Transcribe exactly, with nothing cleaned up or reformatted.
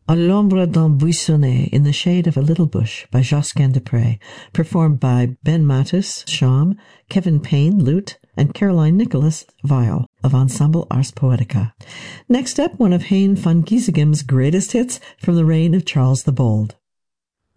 À l'ombre d'un buissonnet, In the Shade of a Little Bush, by Josquin des Prez, performed by Ben Matus, shawm, Kevin Payne, lute, and Caroline Nicholas, viol, of Ensemble Ars Poetica. Next up, one of Hein van Giesegem's greatest hits from the reign of Charles the Bold.